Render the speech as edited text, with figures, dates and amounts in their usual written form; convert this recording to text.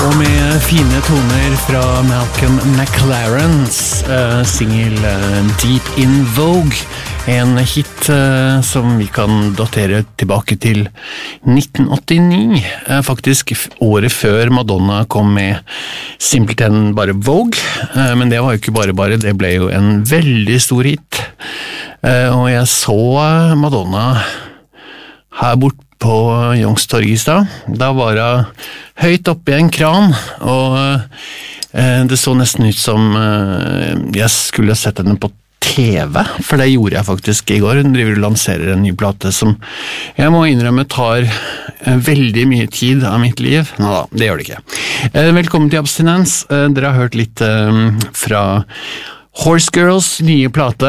Og med fine toner fra Malcolm McLarens single Deep in Vogue, en hit som vi kan datere tilbake til 1989, faktisk året før Madonna kom med simpelthen bare Vogue, men det var jo ikke bare, det ble jo en veldig stor hit, og jeg så Madonna her bort på Youngstorget i stad. Da var jeg høyt oppe i en kran, og det så nesten ut som jeg skulle sett henne på TV, for det gjorde jeg faktisk i går. Hun driver og lanserer en ny plate som jeg må innrømme tar veldig mye tid av mitt liv. Nå da, det gjør det ikke. Velkommen til Abstinens. Dere har hørt litt fra Horse Girls nye plate.